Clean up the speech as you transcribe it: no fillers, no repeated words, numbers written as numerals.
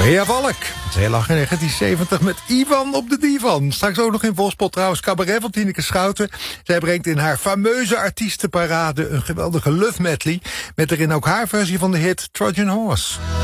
Bea Valk. Zij lag in 1970 met Ivan op de divan. Straks ook nog in Volspot trouwens cabaret van Tineke Schouten. Zij brengt in haar fameuze artiestenparade een geweldige love medley. Met erin ook haar versie van de hit Trojan Horse.